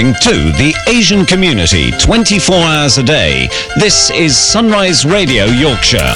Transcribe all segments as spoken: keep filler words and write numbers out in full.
talking to the Asian community twenty-four hours a day. This is Sunrise Radio Yorkshire.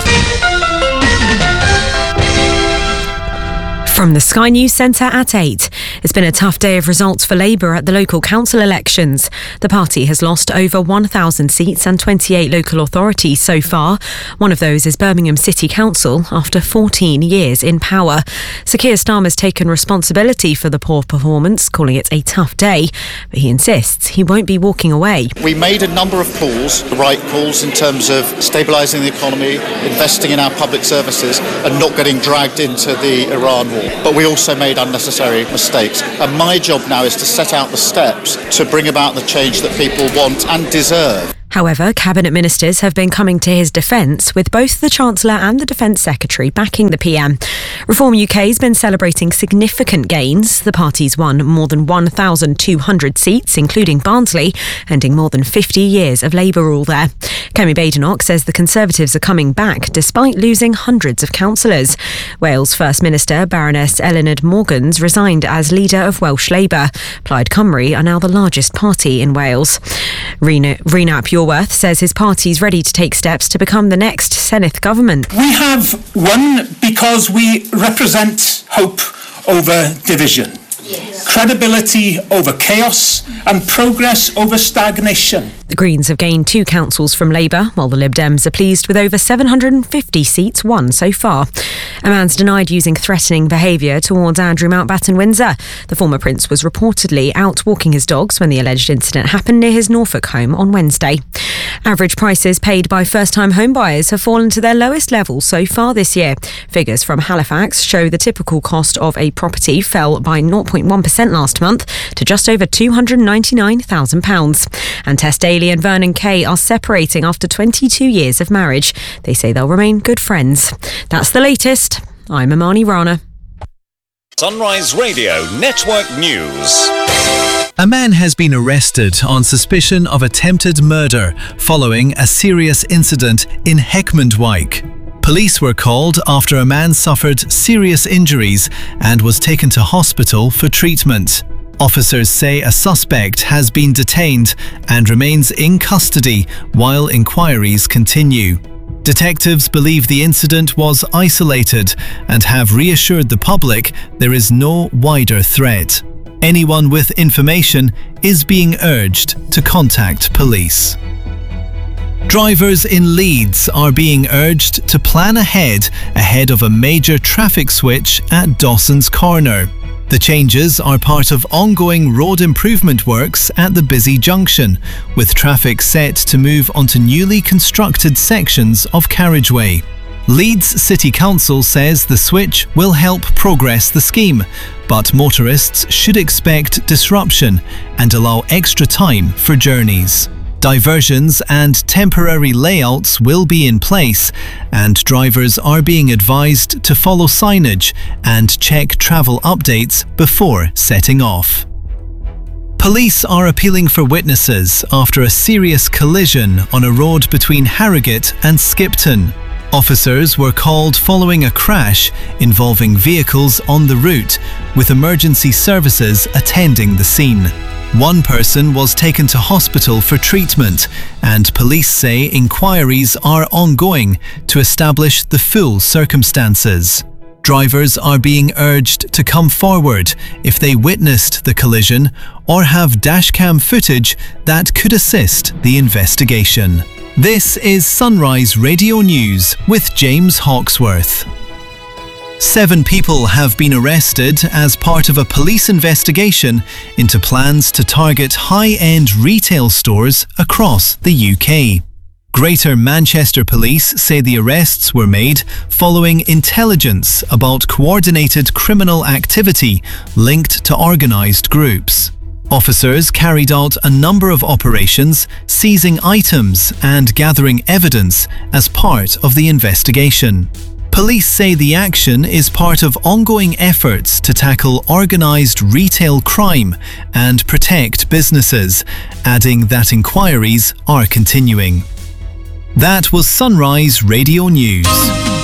From the Sky News Centre at eight. It's been a tough day of results for Labour at the local council elections. The party has lost over one thousand seats and twenty-eight local authorities so far. One of those is Birmingham City Council after fourteen years in power. Sir Keir Starmer's taken responsibility for the poor performance, calling it a tough day. But he insists he won't be walking away. We made a number of calls, the right calls in terms of stabilising the economy, investing in our public services and not getting dragged into the Iran war. But we also made unnecessary mistakes. And my job now is to set out the steps to bring about the change that people want and deserve. However, Cabinet Ministers have been coming to his defence, with both the Chancellor and the Defence Secretary backing the P M. Reform U K has been celebrating significant gains. The party's won more than one thousand two hundred seats, including Barnsley, ending more than fifty years of Labour rule there. Kemi Badenoch says the Conservatives are coming back despite losing hundreds of councillors. Wales First Minister Baroness Eluned Morgans resigned as leader of Welsh Labour. Plaid Cymru are now the largest party in Wales. Rena, Rena Pureworth says his party's ready to take steps to become the next Senedd government. We have won because we represent hope over division, yes. Credibility over chaos, and progress over stagnation. The Greens have gained two councils from Labour, while the Lib Dems are pleased with over seven hundred fifty seats won so far. A man's denied using threatening behaviour towards Andrew Mountbatten Windsor. The former prince was reportedly out walking his dogs when the alleged incident happened near his Norfolk home on Wednesday. Average prices paid by first-time homebuyers have fallen to their lowest level so far this year. Figures from Halifax show the typical cost of a property fell by zero point one percent last month to just over two hundred ninety-nine thousand pounds. And Tess Daly and Vernon Kay are separating after twenty-two years of marriage. They say they'll remain good friends. That's the latest. I'm Amani Rana. Sunrise Radio Network News. A man has been arrested on suspicion of attempted murder following a serious incident in Heckmondwike. Police were called after a man suffered serious injuries and was taken to hospital for treatment. Officers say a suspect has been detained and remains in custody while inquiries continue. Detectives believe the incident was isolated and have reassured the public there is no wider threat. Anyone with information is being urged to contact police. Drivers in Leeds are being urged to plan ahead ahead of a major traffic switch at Dawson's Corner. The changes are part of ongoing road improvement works at the busy junction, with traffic set to move onto newly constructed sections of carriageway. Leeds City Council says the switch will help progress the scheme, but motorists should expect disruption and allow extra time for journeys. Diversions and temporary layouts will be in place, and drivers are being advised to follow signage and check travel updates before setting off. Police are appealing for witnesses after a serious collision on a road between Harrogate and Skipton. Officers were called following a crash involving vehicles on the route, with emergency services attending the scene. One person was taken to hospital for treatment, and police say inquiries are ongoing to establish the full circumstances. Drivers are being urged to come forward if they witnessed the collision or have dashcam footage that could assist the investigation. This is Sunrise Radio News with James Hawksworth. Seven people have been arrested as part of a police investigation into plans to target high-end retail stores across the U K. Greater Manchester Police say the arrests were made following intelligence about coordinated criminal activity linked to organised groups. Officers carried out a number of operations, seizing items and gathering evidence as part of the investigation. Police say the action is part of ongoing efforts to tackle organised retail crime and protect businesses, adding that inquiries are continuing. That was Sunrise Radio News.